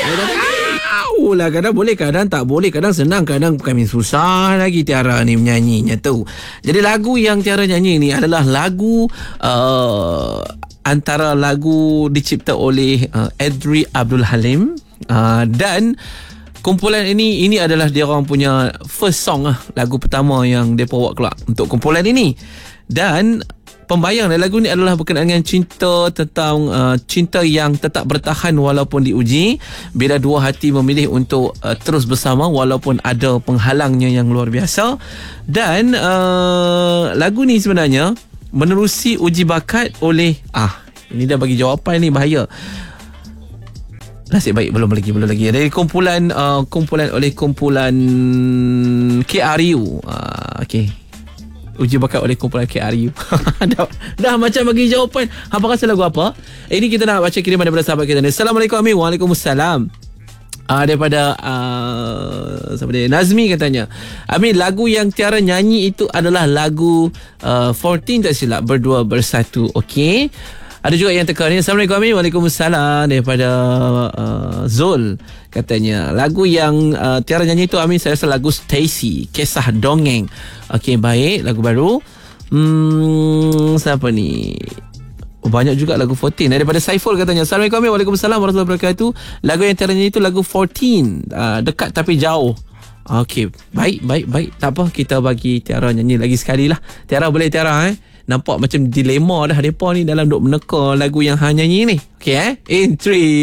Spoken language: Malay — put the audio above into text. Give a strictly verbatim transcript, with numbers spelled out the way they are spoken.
tahu lah, kadang boleh, kadang tak boleh, kadang senang, kadang kami susah lagi Tiara ni menyanyinya tu. Jadi lagu yang Tiara nyanyi ni adalah lagu uh, antara lagu dicipta oleh uh, Adri Abdul Halim, uh, dan kumpulan ini ini adalah dia orang punya first song lah, lagu pertama yang mereka buat kelak untuk kumpulan ini. Dan pembayang dari lagu ni adalah berkenaan dengan cinta, tentang uh, cinta yang tetap bertahan walaupun diuji, bila dua hati memilih untuk uh, terus bersama walaupun ada penghalangnya yang luar biasa. Dan uh, lagu ni sebenarnya menerusi uji bakat oleh ah ini dah bagi jawapan ni, bahaya. Nasib baik belum lagi belum lagi dari kumpulan uh, kumpulan oleh kumpulan K R U. Uh, okey. Uji bakat oleh kumpulan K R U. dah, dah macam bagi jawapan. Apa rasa lagu apa? Ini kita nak baca kiriman daripada sahabat kita ni. Assalamualaikum Amin. Waalaikumsalam. Uh, daripada uh, siapa dia? Nazmi katanya, Amin, lagu yang Tiara nyanyi itu adalah lagu uh, fourteen tak silap, Berdua Bersatu. Okey. Ada juga yang teka ni. Assalamualaikum Amin. Waalaikumsalam. Daripada uh, Zul katanya, lagu yang uh, Tiara nyanyi itu, Amin, saya rasa lagu Stacy, Kisah Dongeng. Okey, baik, lagu baru. Hmm, siapa ni? Oh, banyak juga lagu fourteen. Daripada Saiful katanya, Assalamualaikum Amin. Waalaikumsalam warahmatullahi wabarakatuh. Lagu yang Tiara nyanyi itu lagu fourteen, uh, Dekat Tapi Jauh. Okey, baik, baik, baik. Tak apa, kita bagi Tiara nyanyi lagi sekali lah. Tiara boleh, Tiara eh? Nampak macam dilema dah mereka ni dalam duk meneka lagu yang hang nyanyi ni. Okey eh? In three